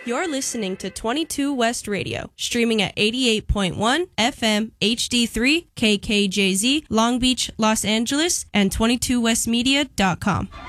You're listening to 22 West Radio, streaming at 88.1 FM HD3 KKJZ, Long Beach, Los Angeles, and 22westmedia.com.